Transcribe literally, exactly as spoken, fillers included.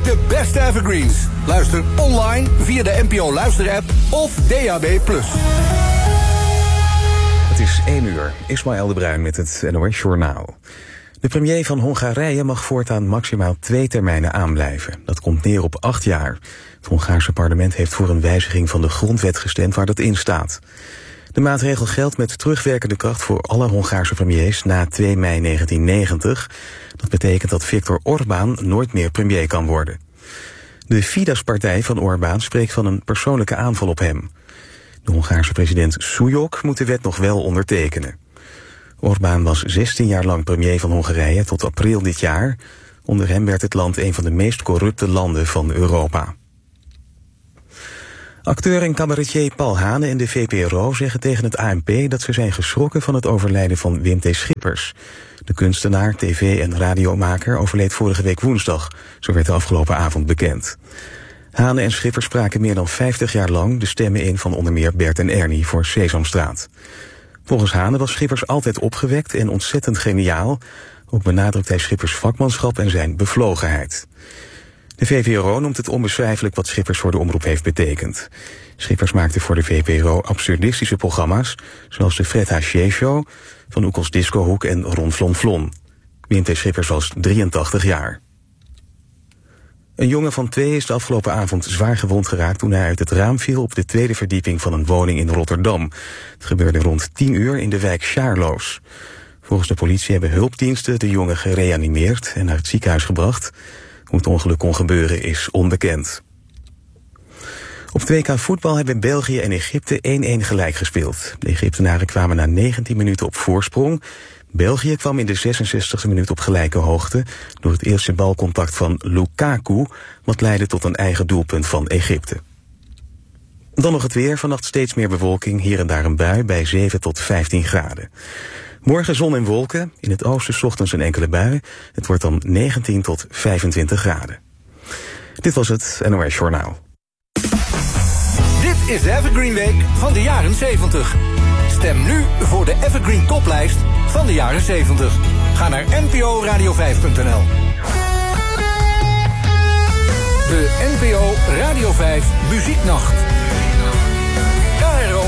de beste evergreens. Luister online via de N P O Luister-app of D A B plus. Het is één uur. Ismaël de Bruin met het N O S-journaal. De premier van Hongarije mag voortaan maximaal twee termijnen aanblijven. Dat komt neer op acht jaar. Het Hongaarse parlement heeft voor een wijziging van de grondwet gestemd waar dat in staat. De maatregel geldt met terugwerkende kracht voor alle Hongaarse premiers na twee mei negentien negentig. Dat betekent dat Viktor Orbán nooit meer premier kan worden. De Fidesz-partij van Orbán spreekt van een persoonlijke aanval op hem. De Hongaarse president Súlyog moet de wet nog wel ondertekenen. Orbán was zestien jaar lang premier van Hongarije tot april dit jaar. Onder hem werd het land een van de meest corrupte landen van Europa. Acteur en cabaretier Paul Hane en de V P R O zeggen tegen het A N P dat ze zijn geschrokken van het overlijden van Wim T. Schippers. De kunstenaar, tv- en radiomaker overleed vorige week woensdag. Zo werd de afgelopen avond bekend. Hane en Schippers spraken meer dan vijftig jaar lang de stemmen in van onder meer Bert en Ernie voor Sesamstraat. Volgens Hane was Schippers altijd opgewekt en ontzettend geniaal. Ook benadrukt hij Schippers vakmanschap en zijn bevlogenheid. De V V R O noemt het onbeschrijfelijk wat Schippers voor de omroep heeft betekend. Schippers maakte voor de V P R O absurdistische programma's, zoals de Fred Haché Show, Van Oekels Discohoek en Ron Flon Flon. Wim T. Schippers was drieëntachtig jaar. Een jongen van twee is de afgelopen avond zwaar gewond geraakt toen hij uit het raam viel op de tweede verdieping van een woning in Rotterdam. Het gebeurde rond tien uur in de wijk Sjaarloos. Volgens de politie hebben hulpdiensten de jongen gereanimeerd en naar het ziekenhuis gebracht. Hoe het ongeluk kon gebeuren is onbekend. Op het W K voetbal hebben België en Egypte één-één gelijk gespeeld. De Egyptenaren kwamen na negentien minuten op voorsprong. België kwam in de zesenzestigste minuut op gelijke hoogte door het eerste balcontact van Lukaku, wat leidde tot een eigen doelpunt van Egypte. Dan nog het weer, vannacht steeds meer bewolking, hier en daar een bui bij zeven tot vijftien graden. Morgen zon en wolken, in het oosten 's ochtends een enkele bui. Het wordt dan negentien tot vijfentwintig graden. Dit was het N O S Journaal. Dit is de Evergreen Week van de jaren zeventig. Stem nu voor de Evergreen Toplijst van de jaren zeventig. Ga naar N P O radio vijf punt n l. De N P O Radio vijf Muzieknacht.